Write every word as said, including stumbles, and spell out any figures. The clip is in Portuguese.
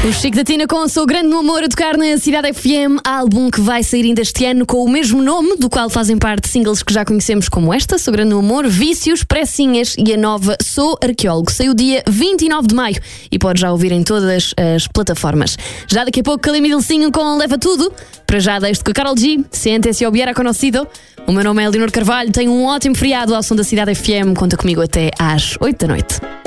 O Chico da Tina com o seu grande no amor a tocar na Cidade F M, álbum que vai sair ainda este ano com o mesmo nome, do qual fazem parte singles que já conhecemos como esta, Sou Grande no Amor, Vícios, Pressinhas e a nova Sou Arqueólogo. Saiu dia vinte e nove de maio e pode já ouvir em todas as plataformas. Já daqui a pouco Calima e Dilcinho com Leva Tudo. Para já deixo com a Karol G, Siéntese o Hubiera Conocido. O meu nome é Leonor Carvalho, tenho um ótimo feriado ao som da Cidade F M. Conta comigo até às oito da noite.